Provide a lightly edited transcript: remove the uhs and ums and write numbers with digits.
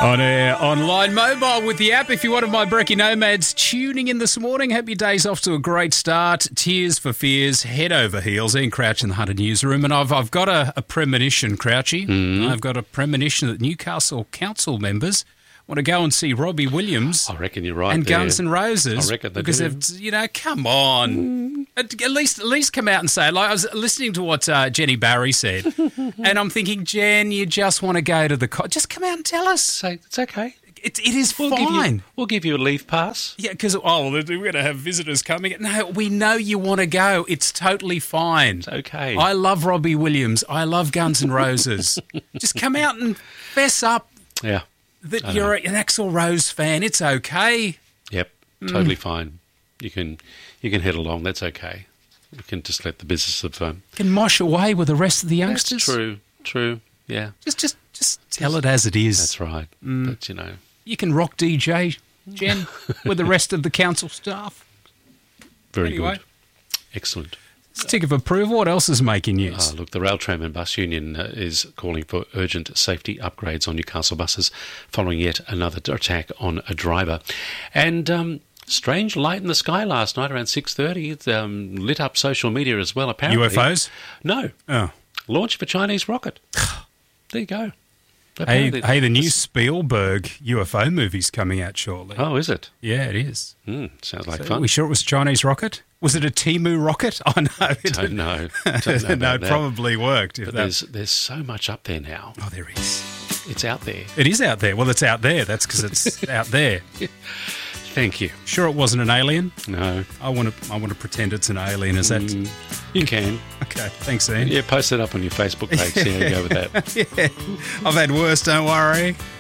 On air, online, mobile with the app. If you're one of my brekkie nomads tuning in this morning, hope your day's off to a great start. Tears for fears, head over heels. Ian Crouch in the Hunter Newsroom. And I've got a premonition, Crouchy. I've got a premonition that Newcastle council members want to go and see Robbie Williams. I reckon you're right. And there. Guns N' Roses. I reckon they because do. they've, come on. At least come out and say it. Like I was listening to what Jenny Barry said, and I'm thinking, Jen, you just want to go to the just come out and tell us. Say it's okay. It is fine. We'll give you a leave pass. Yeah, because we're going to have visitors coming. No, we know you want to go. It's totally fine. It's okay. I love Robbie Williams. I love Guns N' Roses. Just come out and fess up. Yeah. That you're an Axl Rose fan. It's okay. Yep, totally fine. You can head along. That's okay. You can just let the business of can mosh away with the rest of the youngsters. That's true. Yeah, just tell it as it is. that's right. But you can rock DJ, Jen, with the rest of the council staff. very Anyway. good, excellent. Stick of approval. What else is making news? Look, the Rail Tram and Bus Union is calling for urgent safety upgrades on Newcastle buses following yet another attack on a driver. And strange light in the sky last night around 6:30. It lit up social media as well, apparently. UFOs? No. Oh. Launch of a Chinese rocket. There you go. Hey, Apparently- the new Spielberg UFO movie's coming out shortly. Oh, is it? Yeah, it is. Sounds like Are fun. we sure it was a Chinese rocket? Was it a Temu rocket? Oh, no. Don't know. Don't know No, about it that. probably worked. But there's so much up there now. Oh, there is. It's out there. It is out there. Well, it's out there. That's because it's out there. Thank you. Sure it wasn't an alien? No. I want to pretend it's an alien. Is that... You can. Okay, thanks, Ian. Yeah, post it up on your Facebook page. See how you go with that. Yeah. I've had worse, don't worry.